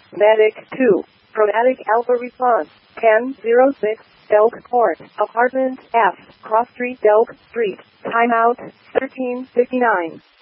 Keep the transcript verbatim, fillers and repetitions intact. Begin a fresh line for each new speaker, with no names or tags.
Medic two. Chromatic Alpha response. ten oh six. Delk Court. Apartment F. Cross Street, Delk Street. Timeout. thirteen fifty-nine.